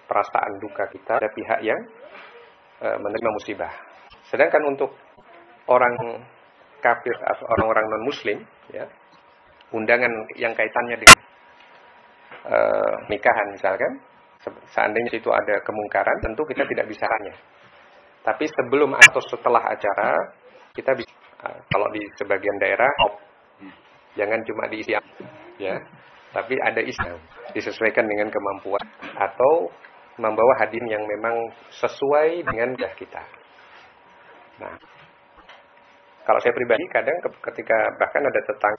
perasaan duka kita, ada pihak yang menerima musibah. Sedangkan untuk orang kafir atau orang-orang non-muslim, ya, undangan yang kaitannya dengan nikahan misalkan, seandainya itu ada kemungkaran, tentu kita tidak bisa hanya. Tapi sebelum atau setelah acara, kita bisa, kalau di sebagian daerah, jangan cuma diisi, ya, tapi ada isi, disesuaikan dengan kemampuan, atau membawa hadiah yang memang sesuai dengan kita. Nah, kalau saya pribadi kadang ketika bahkan ada tetangga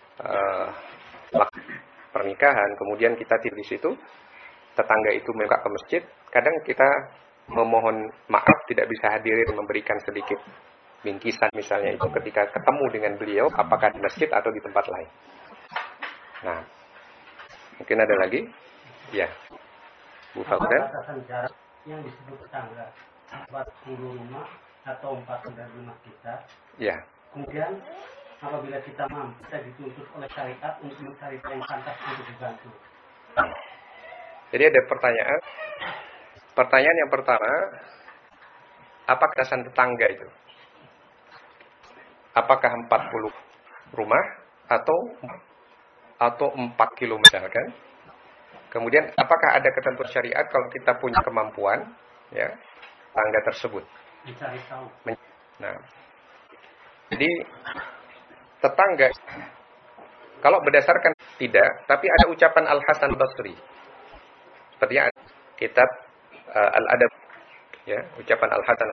pernikahan, kemudian kita tidur di situ, tetangga itu membuka ke masjid, kadang kita memohon maaf tidak bisa hadirin memberikan sedikit bingkisan misalnya itu ketika ketemu dengan beliau, apakah di masjid atau di tempat lain. Nah, mungkin ada lagi, ya, Bu Fauzan. Batasan jarak yang disebut tetangga 40 rumah atau 40 rumah kita. Ya. Kemudian apabila kita mampu, kita dituntut oleh syariat untuk mencari yang pantas untuk dibantu. Jadi ada pertanyaan. Pertanyaan yang pertama, apa batasan tetangga itu? Apakah 40 rumah atau 4 kilo misalkan? Kemudian apakah ada ketentuan syariat kalau kita punya kemampuan, ya, tangga tersebut? Mencari tahu. Nah, jadi tetangga, kalau berdasarkan tidak, tapi ada ucapan Al-Hasan Basri. Sepertinya kitab Al-Adab, ya, ucapan Al-Hasan.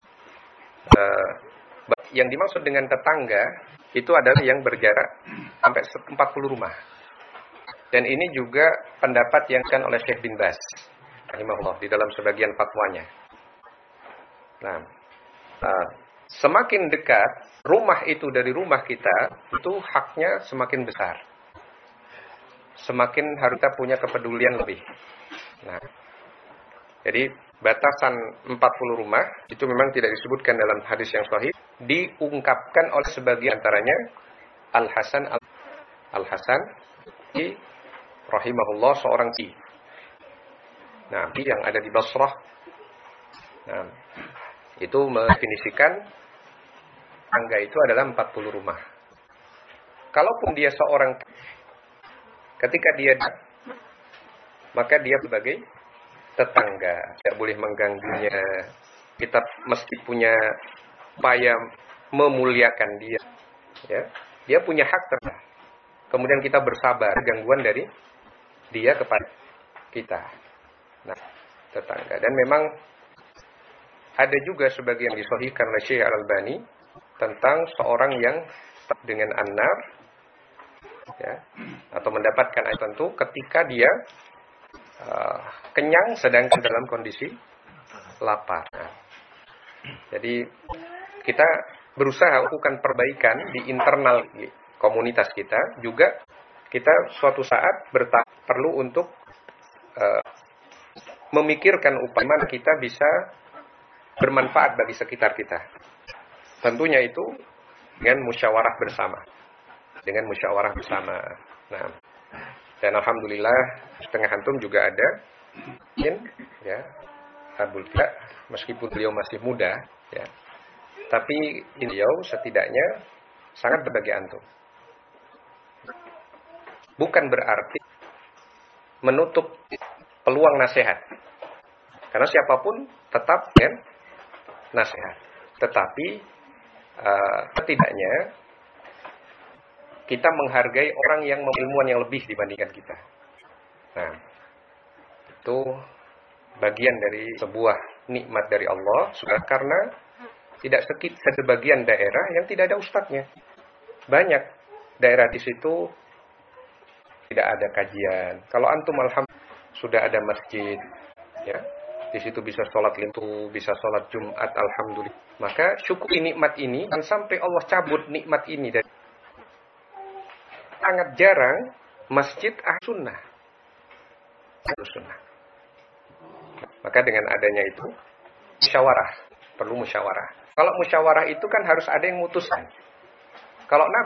Yang dimaksud dengan tetangga itu adalah yang berjarak sampai 40 rumah. Dan ini juga pendapat yang disampaikan oleh Syekh bin Baz rahimahullah di dalam sebagian fatwanya. Nah, semakin dekat rumah itu dari rumah kita, itu haknya semakin besar. Semakin harus kita punya kepedulian lebih. Nah, jadi batasan 40 rumah itu memang tidak disebutkan dalam hadis yang sahih, diungkapkan oleh sebagian antaranya Al-Hasan rahimahullah, seorang Nabi yang ada di Basrah. Nah, itu mendefinisikan tangga itu adalah 40 rumah. Kalaupun dia seorang, ketika dia, maka dia sebagai tetangga, tidak boleh mengganggunya. Kita mesti punya upaya memuliakan dia, ya. Dia punya hak terhadap. Kemudian kita bersabar gangguan dari dia kepada kita. Nah, tetangga. Dan memang ada juga sebagian disahihkan oleh Syekh Al-Albani tentang seorang yang dengan an-nar, ya, atau mendapatkan air tentu ketika dia kenyang sedangkan dalam kondisi lapar. Nah, jadi kita berusaha lakukan perbaikan di internal komunitas kita, juga kita suatu saat perlu untuk memikirkan upaya mana kita bisa bermanfaat bagi sekitar kita. Tentunya itu dengan musyawarah bersama. Nah, dan alhamdulillah setengah antum juga ada, ya, Abdul Fila, meskipun beliau masih muda, ya, tapi beliau setidaknya sangat berbagi antum. Bukan berarti menutup peluang nasihat, karena siapapun tetap kan nasihat. Tetapi setidaknya kita menghargai orang yang memilmuan yang lebih dibandingkan kita. Nah, itu bagian dari sebuah nikmat dari Allah, karena tidak sedikit sebagian daerah yang tidak ada ustadznya. Banyak daerah di situ tidak ada kajian. Kalau antum alhamdulillah sudah ada masjid, ya, di situ bisa sholat lintu, bisa sholat Jumat, alhamdulillah. Maka syukuri nikmat ini, dan sampai Allah cabut nikmat ini dari. Sangat jarang masjid sunnah. Maka dengan adanya itu musyawarah, perlu musyawarah. Kalau musyawarah itu kan harus ada yang memutuskan. Kalau